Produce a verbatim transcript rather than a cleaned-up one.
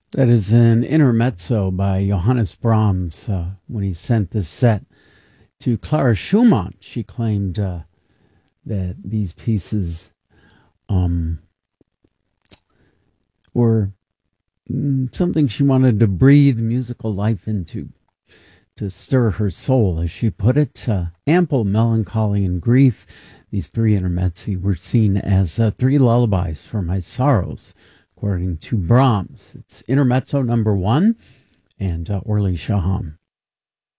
That is an intermezzo by Johannes Brahms. Uh, when he sent this set to Clara Schumann, she claimed uh, that these pieces um, were mm, something she wanted to breathe musical life into, to stir her soul, as she put it. Uh, ample melancholy and grief. These three intermezzi were seen as uh, three lullabies for my sorrows, according to Brahms. It's intermezzo number one, and uh, Orly Shaham.